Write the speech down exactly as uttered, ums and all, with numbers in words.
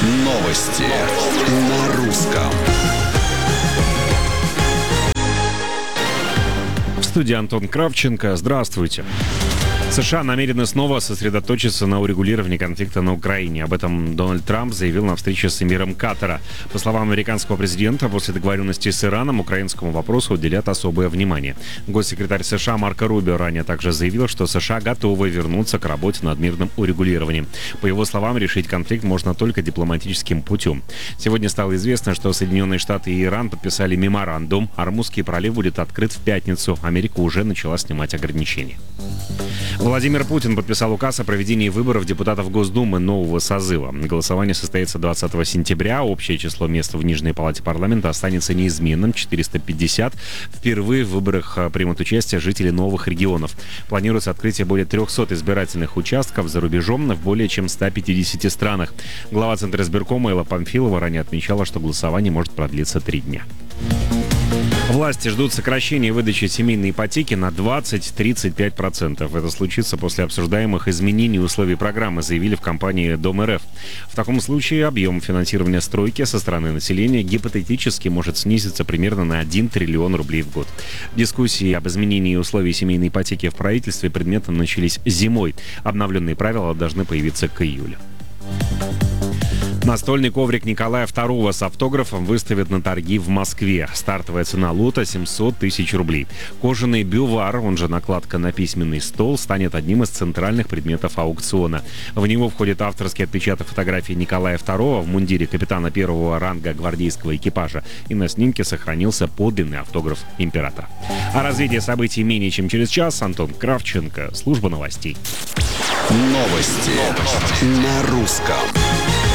Новости на русском. В студии Антон Кравченко. Здравствуйте. США намерены снова сосредоточиться на урегулировании конфликта на Украине. Об этом Дональд Трамп заявил на встрече с эмиром Катара. По словам американского президента, после договоренности с Ираном украинскому вопросу уделят особое внимание. Госсекретарь США Марко Рубио ранее также заявил, что США готовы вернуться к работе над мирным урегулированием. По его словам, решить конфликт можно только дипломатическим путем. Сегодня стало известно, что Соединенные Штаты и Иран подписали меморандум. Армузский пролив будет открыт в пятницу. Америка уже начала снимать ограничения. Владимир Путин подписал указ о проведении выборов депутатов Госдумы нового созыва. Голосование состоится двадцатого сентября. Общее число мест в Нижней палате парламента останется неизменным — четыреста пятьдесят. Впервые в выборах примут участие жители новых регионов. Планируется открытие более трехсот избирательных участков за рубежом в более чем ста пятидесяти странах. Глава Центра избиркома Элла Памфилова ранее отмечала, что голосование может продлиться три дня. Власти ждут сокращения выдачи семейной ипотеки на двадцать-тридцать пять процентов. Это случится после обсуждаемых изменений условий программы, заявили в компании Дом.РФ. В таком случае объем финансирования стройки со стороны населения гипотетически может снизиться примерно на один триллион рублей в год. Дискуссии об изменении условий семейной ипотеки в правительстве предметно начались зимой. Обновленные правила должны появиться к июлю. Настольный коврик Николая второго с автографом выставят на торги в Москве. Стартовая цена лота — семьсот тысяч рублей. Кожаный бювар, он же накладка на письменный стол, станет одним из центральных предметов аукциона. В него входит авторский отпечаток фотографии Николая второго в мундире капитана первого ранга гвардейского экипажа. И на снимке сохранился подлинный автограф императора. О развитии событий менее чем через час. Антон Кравченко, служба новостей. Новости на русском.